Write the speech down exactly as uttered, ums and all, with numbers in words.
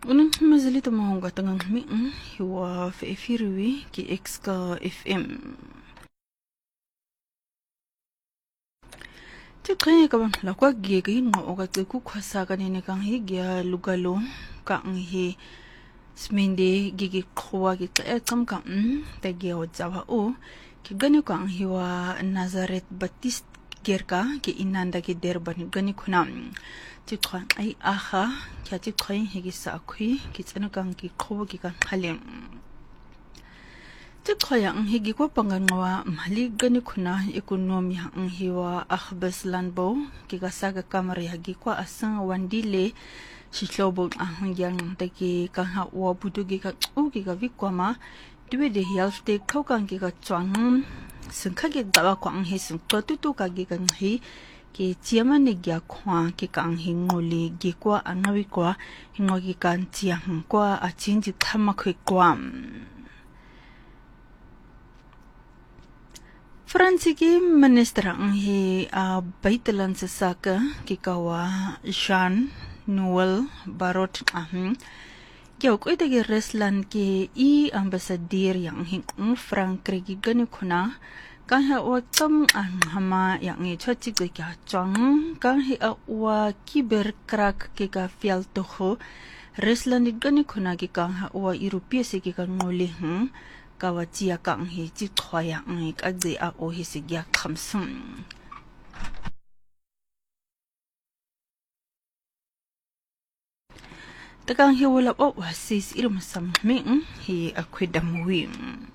Unang mazali tamahong katangang mi hiwa fa efirwi ki X ka F M. Tikaya ka bang lakwa gigi nga o ka ku khasa ka nene kang hi gya lugalo ka ang hi smende gigi khwa ki ta kam ka ta gya o zawa o ki gani ka ang hiwa Nazareth Baptist gerka ki inanda ki derban gani kuna tikha ai aha kya tikha higi sa akhui ki tsana kang ki khwa ki ka khalem tikha yang higi ko panganwa mali gani kuna ekonomi ang hiwa akhbas landbo ki ka saga kamari hagi ko asang wandile shitlobo ang yang taki ka ha wa budu gi ka u gi ka vikwama duwe de health de khokang ki ka chwang sungkhage dawa ko ang hi sung to tu ka gi kan hi ki chiama ne gya khwa ki kang hingoli gi kwa anawi kwa hingogi kan chiang kwa a chinji thama khoi kwa Fransi ki minister ang hi a baitalan sa saka ki kawa Jean Noel Barot ahn kya ko ite gi reslan ki i ambassador yang hing Frankrig gi gani khuna kan ha wa kam an hama yang i chochi gi kya chang kan hi a wa kiber crack ki ka fial to ho reslan gi gani khuna ki kan ha wa europe se ki kan ngoli hm kawachia kang hi chi khoya ang ka je a o hi se gya khamsum takang hi wala o wasis ilum sam mi hi akwidam wi